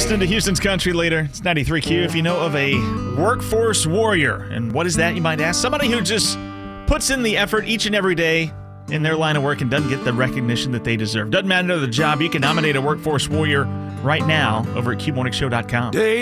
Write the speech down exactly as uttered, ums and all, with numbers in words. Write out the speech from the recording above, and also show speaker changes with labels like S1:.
S1: listening to Houston's Country Leader. It's ninety-three Q. If you know of a workforce warrior, and what is that, you might ask? Somebody who just puts in the effort each and every day in their line of work and doesn't get the recognition that they deserve. Doesn't matter the job. You can nominate a workforce warrior right now over at Q morning show dot com.